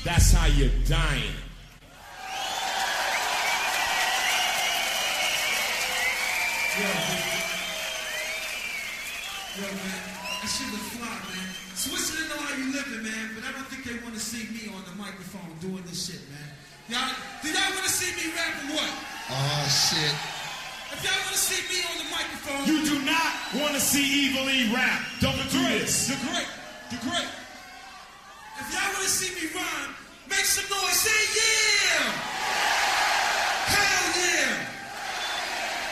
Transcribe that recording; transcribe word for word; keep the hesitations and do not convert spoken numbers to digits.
That's how you're dying. Yo, man. Yo, man. That shit was fly, man. Switzerland know how you living, man, but I don't think they want to see me on the microphone doing this shit, man. Y'all, do y'all want to see me rapping what? Oh, shit. If y'all want to see me on the microphone... You do not want to see Evil E rap. Don't do this. The great. The great. If y'all want to see me rhyme, make some noise. Say yeah!